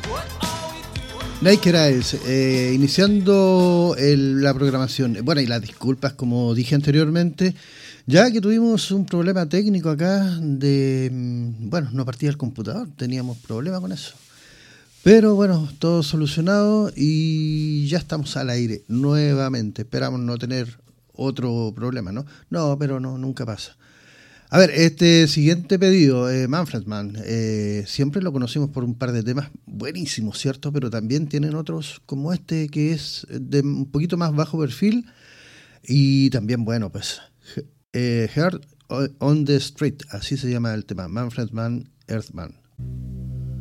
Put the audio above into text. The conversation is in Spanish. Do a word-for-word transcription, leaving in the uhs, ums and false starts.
Naked Eyes, eh, iniciando el, la programación. Bueno, y las disculpas, como dije anteriormente, ya que tuvimos un problema técnico acá de, bueno, no partía el computador, teníamos problemas con eso. Pero bueno, todo solucionado y ya estamos al aire nuevamente. Esperamos no tener otro problema, ¿no? No, pero no, nunca pasa. A ver, este siguiente pedido, eh, Manfred Mann, eh, siempre lo conocimos por un par de temas buenísimos, ¿cierto? Pero también tienen otros como este que es de un poquito más bajo perfil y también, bueno, pues, eh, Heart on the Street, así se llama el tema, Manfred Mann, Earthman.